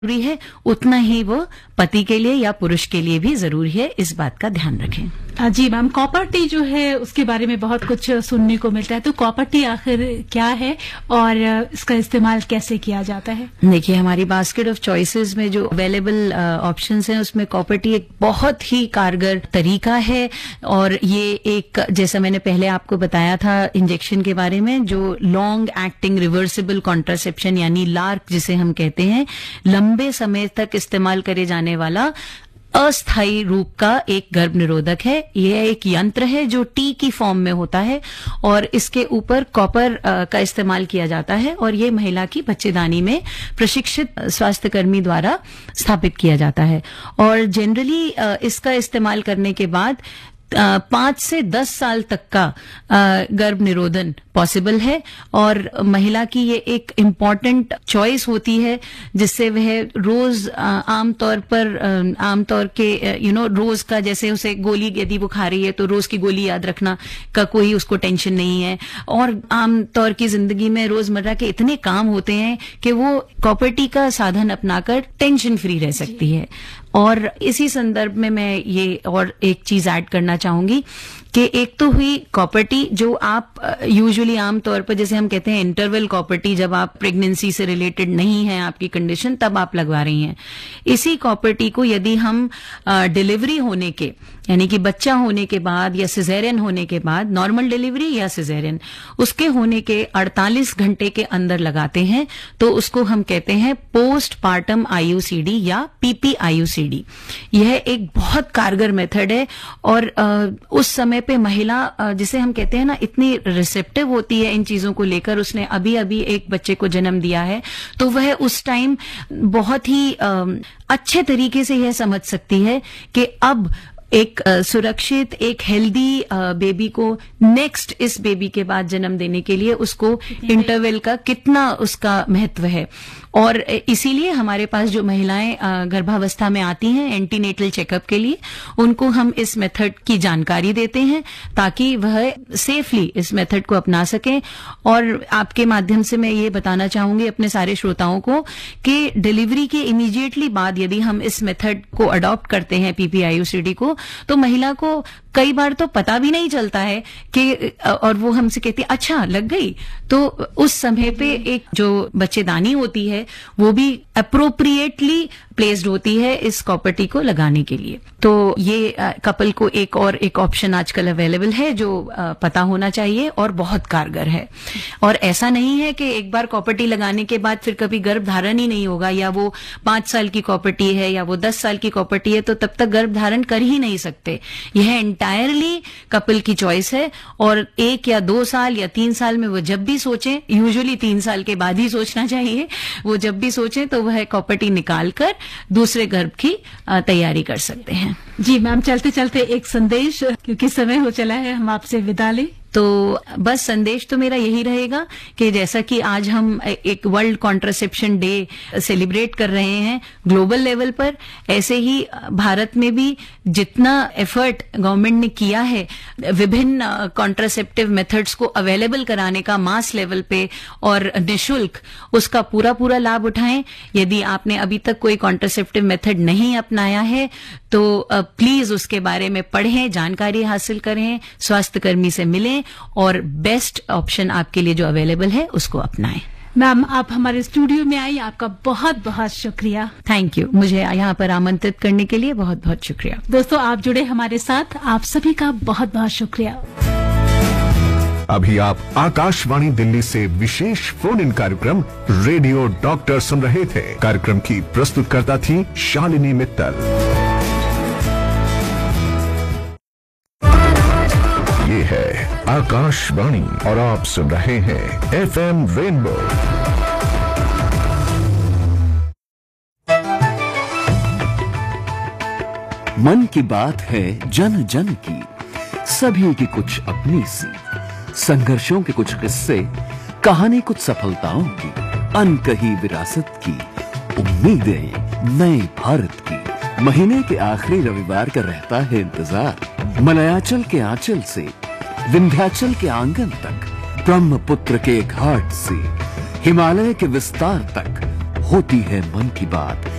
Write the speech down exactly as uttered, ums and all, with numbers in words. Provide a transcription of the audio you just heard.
जरूरी है उतना ही वो पति के लिए या पुरुष के लिए भी जरूरी है, इस बात का ध्यान रखें। जी मैम, कॉपर टी जो है उसके बारे में बहुत कुछ सुनने को मिलता है, तो कॉपर टी आखिर क्या है और इसका इस्तेमाल कैसे किया जाता है? देखिए, हमारी बास्केट ऑफ चॉइसेस में जो अवेलेबल ऑप्शंस हैं उसमें कॉपर टी एक बहुत ही कारगर तरीका है। और ये एक, जैसा मैंने पहले आपको बताया था इंजेक्शन के बारे में, जो लॉन्ग एक्टिंग रिवर्सिबल कॉन्ट्रासेप्शन यानी लार्क जिसे हम कहते हैं, लंबे समय तक इस्तेमाल करे जाने वाला अस्थायी रूप का एक गर्भ निरोधक है। यह एक यंत्र है जो टी की फॉर्म में होता है और इसके ऊपर कॉपर का इस्तेमाल किया जाता है और ये महिला की बच्चेदानी में प्रशिक्षित स्वास्थ्य कर्मी द्वारा स्थापित किया जाता है। और जनरली इसका इस्तेमाल करने के बाद पांच से दस साल तक का गर्भ निरोधन पॉसिबल है और महिला की ये एक इम्पॉर्टेंट चॉइस होती है जिससे वह रोज आमतौर पर आमतौर के यू नो रोज का, जैसे उसे गोली यदि वो खा रही है तो रोज की गोली याद रखना का कोई उसको टेंशन नहीं है। और आमतौर की जिंदगी में रोजमर्रा के इतने काम होते हैं कि वो कॉपर टी का साधन अपनाकर टेंशन फ्री रह सकती है। और इसी संदर्भ में मैं ये और एक चीज ऐड करना चाहूंगी कि एक तो हुई कॉपर टी जो आप यूजुअली आमतौर पर, जैसे हम कहते हैं इंटरवल कॉपर टी, जब आप प्रेगनेंसी से रिलेटेड नहीं है आपकी कंडीशन तब आप लगवा रही हैं। इसी कॉपर टी को यदि हम डिलीवरी होने के, यानी कि बच्चा होने के बाद या सिजेरियन होने के बाद, नॉर्मल डिलीवरी या सिजेरियन, उसके होने के अड़तालीस घंटे के अंदर लगाते हैं तो उसको हम कहते हैं पोस्ट पार्टम आईयूसीडी या पीपीआईयूसीडी। यह एक बहुत कारगर मेथड है और आ, उस समय पे महिला, जिसे हम कहते हैं ना, इतनी रिसेप्टिव होती है इन चीजों को लेकर। उसने अभी अभी एक बच्चे को जन्म दिया है तो वह उस टाइम बहुत ही आ, अच्छे तरीके से यह समझ सकती है कि अब एक uh, सुरक्षित, एक हेल्दी बेबी को नेक्स्ट इस बेबी के बाद जन्म देने के लिए उसको इंटरवल का कितना उसका महत्व है। और इसीलिए हमारे पास जो महिलाएं गर्भावस्था में आती हैं एंटीनेटल चेकअप के लिए, उनको हम इस मेथड की जानकारी देते हैं ताकि वह सेफली इस मेथड को अपना सकें। और आपके माध्यम से मैं ये बताना चाहूंगी अपने सारे श्रोताओं को कि डिलीवरी के इमीडिएटली बाद यदि हम इस मेथड को अडॉप्ट करते हैं पीपीआईयूसीडी को, तो महिला को कई बार तो पता भी नहीं चलता है कि, और वो हमसे कहती है अच्छा लग गई, तो उस समय पे एक जो बच्चेदानी होती है वो भी अप्रोप्रिएटली प्लेस्ड होती है इस कॉपर टी को लगाने के लिए। तो ये कपल को एक और एक ऑप्शन आजकल अवेलेबल है जो आ, पता होना चाहिए और बहुत कारगर है। और ऐसा नहीं है कि एक बार कॉपर टी लगाने के बाद फिर कभी गर्भ धारण ही नहीं होगा, या वो पांच साल की कॉपर टी है या वो दस साल की कॉपर टी है तो तब तक गर्भ धारण कर ही नहीं सकते। यह एंटायरली कपल की चॉइस है और एक या दो साल या तीन साल में वो जब भी सोचें, यूजुअली तीन साल के बाद ही सोचना चाहिए, वो जब भी सोचें तो वह कॉपर टी निकाल कर दूसरे गर्भ की तैयारी कर सकते हैं। जी मैम, चलते चलते एक संदेश, क्योंकि समय हो चला है, हम आपसे विदा लें। तो बस संदेश तो मेरा यही रहेगा कि जैसा कि आज हम एक वर्ल्ड कॉन्ट्रासेप्शन डे सेलिब्रेट कर रहे हैं ग्लोबल लेवल पर, ऐसे ही भारत में भी जितना एफर्ट गवर्नमेंट ने किया है विभिन्न कॉन्ट्रासेप्टिव मेथड्स को अवेलेबल कराने का मास लेवल पे और निशुल्क, उसका पूरा पूरा लाभ उठाएं। यदि आपने अभी तक कोई कॉन्ट्रासेप्टिव मेथड नहीं अपनाया है तो प्लीज उसके बारे में पढ़ें, जानकारी हासिल करें, स्वास्थ्य कर्मी से मिलें और बेस्ट ऑप्शन आपके लिए जो अवेलेबल है उसको अपनाएं। मैम, आप हमारे स्टूडियो में आई, आपका बहुत बहुत शुक्रिया। थैंक यू, मुझे यहाँ पर आमंत्रित करने के लिए बहुत बहुत शुक्रिया। दोस्तों, आप जुड़े हमारे साथ, आप सभी का बहुत बहुत शुक्रिया। अभी आप आकाशवाणी दिल्ली से विशेष फोन इन कार्यक्रम रेडियो डॉक्टर सुन रहे थे। कार्यक्रम की प्रस्तुतकर्ता थी शालिनी मित्तल। ये है आकाशवाणी और आप सुन रहे हैं एफएम रेनबो। मन की बात है जन जन की, सभी की कुछ अपनी सी, संघर्षों के कुछ किस्से, कहानी कुछ सफलताओं की, अनकही विरासत की, उम्मीदें नए भारत की। महीने के आखिरी रविवार का रहता है इंतजार। मलयाचल के आंचल से विंध्याचल के आंगन तक, ब्रह्मपुत्र के घाट से हिमालय के विस्तार तक होती है मन की बात।